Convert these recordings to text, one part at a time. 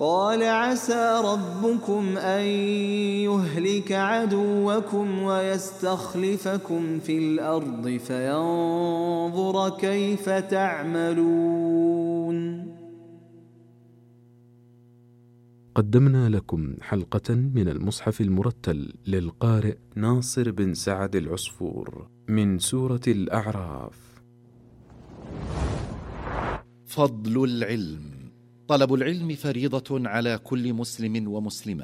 قال عسى ربكم أن يهلك عدوكم ويستخلفكم في الأرض فينظر كيف تعملون. قدمنا لكم حلقة من المصحف المرتل للقارئ ناصر بن سعد العصفور من سورة الأعراف. فضل العلم. طلب العلم فريضة على كل مسلم ومسلمة،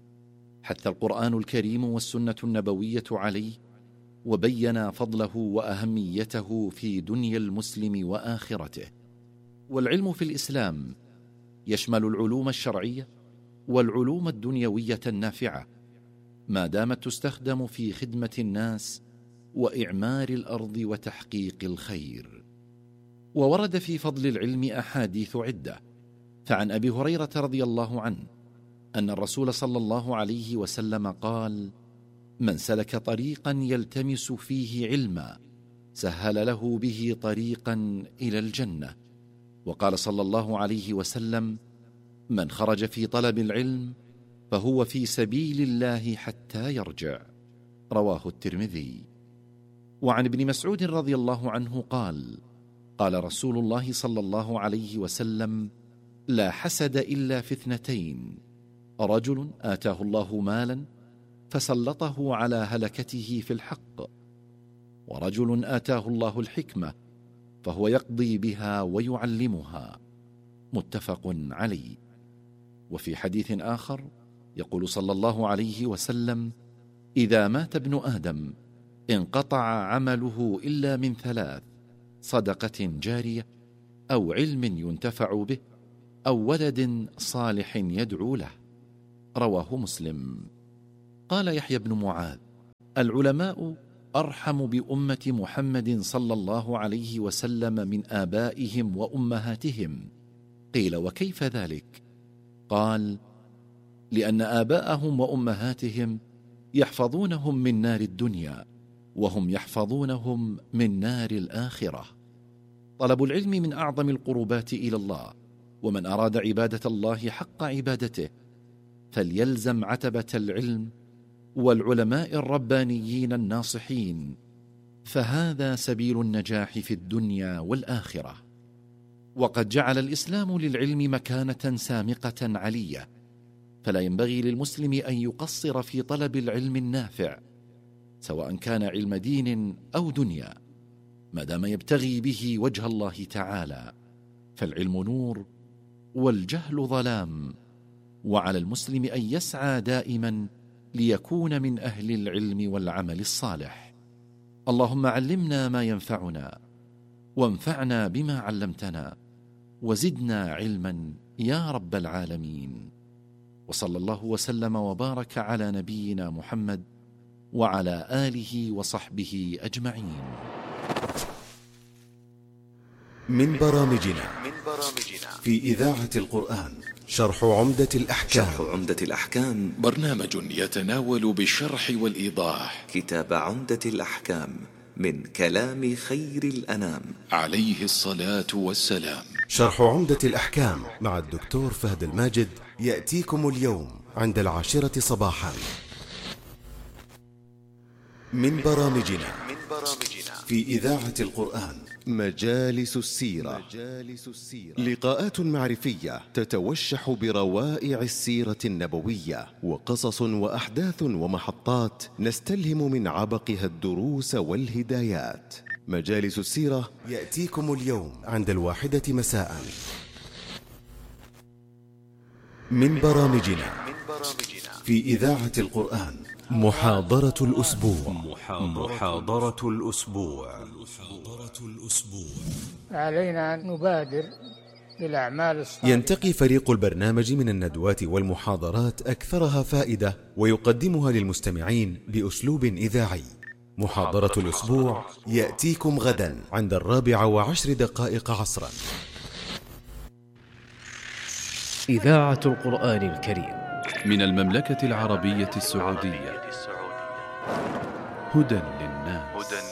حتى القرآن الكريم والسنة النبوية عليه، وبين فضله وأهميته في دنيا المسلم وآخرته. والعلم في الإسلام يشمل العلوم الشرعية والعلوم الدنيوية النافعة، ما دامت تستخدم في خدمة الناس وإعمار الأرض وتحقيق الخير. وورد في فضل العلم أحاديث عدة، فعن أبي هريرة رضي الله عنه أن الرسول صلى الله عليه وسلم قال: من سلك طريقا يلتمس فيه علما سهل له به طريقا إلى الجنة. وقال صلى الله عليه وسلم: من خرج في طلب العلم فهو في سبيل الله حتى يرجع. رواه الترمذي. وعن ابن مسعود رضي الله عنه قال: قال رسول الله صلى الله عليه وسلم: لا حسد إلا في اثنتين: رجل آتاه الله مالا فسلطه على هلكته في الحق، ورجل آتاه الله الحكمة فهو يقضي بها ويعلمها. متفق عليه. وفي حديث آخر يقول صلى الله عليه وسلم: إذا مات ابن آدم انقطع عمله إلا من ثلاث: صدقة جارية، أو علم ينتفع به، أو ولد صالح يدعو له. رواه مسلم. قال يحيى بن معاذ: العلماء أرحم بأمة محمد صلى الله عليه وسلم من آبائهم وأمهاتهم. قيل: وكيف ذلك؟ قال: لأن آباءهم وأمهاتهم يحفظونهم من نار الدنيا، وهم يحفظونهم من نار الآخرة. طلب العلم من أعظم القربات إلى الله، ومن أراد عبادة الله حق عبادته فليلزم عتبة العلم والعلماء الربانيين الناصحين، فهذا سبيل النجاح في الدنيا والآخرة. وقد جعل الإسلام للعلم مكانة سامقة علية، فلا ينبغي للمسلم أن يقصر في طلب العلم النافع، سواء كان علم دين أو دنيا، ما دام يبتغي به وجه الله تعالى، فالعلم نور والجهل ظلام، وعلى المسلم أن يسعى دائما ليكون من أهل العلم والعمل الصالح. اللهم علمنا ما ينفعنا، وانفعنا بما علمتنا، وزدنا علما يا رب العالمين. وصلى الله وسلم وبارك على نبينا محمد وعلى آله وصحبه أجمعين. من برامجنا في إذاعة القرآن شرح عمدة الأحكام برنامج يتناول بالشرح والإيضاح كتاب عمدة الأحكام من كلام خير الأنام عليه الصلاة والسلام. شرح عمدة الأحكام مع الدكتور فهد الماجد يأتيكم اليوم عند 10 صباحا. من برامجنا في إذاعة القرآن مجالس السيرة، لقاءات معرفية تتوشح بروائع السيرة النبوية، وقصص وأحداث ومحطات نستلهم من عبقها الدروس والهدايات. مجالس السيرة يأتيكم اليوم عند 1 مساء. من برامجنا في إذاعة القرآن محاضرة الأسبوع. علينا أن نبادر بالأعمال الصالحة. ينتقي فريق البرنامج من الندوات والمحاضرات أكثرها فائدة، ويقدمها للمستمعين بأسلوب إذاعي. محاضرة الأسبوع يأتيكم غدا عند 4:10 عصرا. إذاعة القرآن الكريم من المملكة العربية السعودية، هدى